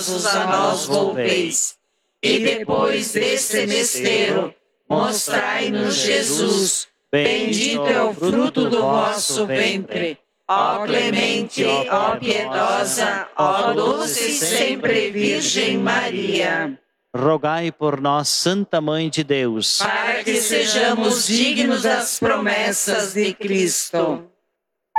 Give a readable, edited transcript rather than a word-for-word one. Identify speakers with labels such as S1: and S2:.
S1: a nós volveis. E depois desse mistério, mostrai-nos Jesus. Bendito é o fruto do vosso ventre. Ó clemente, ó piedosa, ó doce e sempre Virgem Maria.
S2: Rogai por nós, Santa Mãe de Deus,
S1: Para que sejamos dignos das promessas de Cristo.